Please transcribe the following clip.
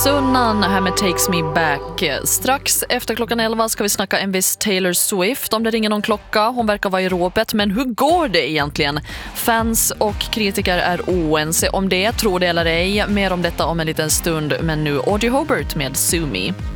Sunnan här med Takes Me Back. Strax efter klockan 11 ska vi snacka en viss Taylor Swift om det ringer någon klocka. Hon verkar vara i ropet, men hur går det egentligen? Fans och kritiker är oense om det, tror det eller ej. Mer om detta om en liten stund, men nu Audrey Hobart med Sue Me.